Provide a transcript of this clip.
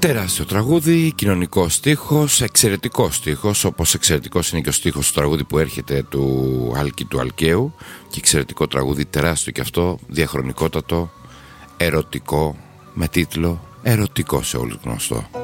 Τεράστιο τραγούδι, κοινωνικό στίχος, εξαιρετικός στίχος, όπως εξαιρετικός είναι και ο στίχος του τραγούδι που έρχεται του Άλκη του Αλκαίου, και εξαιρετικό τραγούδι, τεράστιο και αυτό, διαχρονικότατο, ερωτικό, με τίτλο «Ερωτικό σε όλους γνωστό».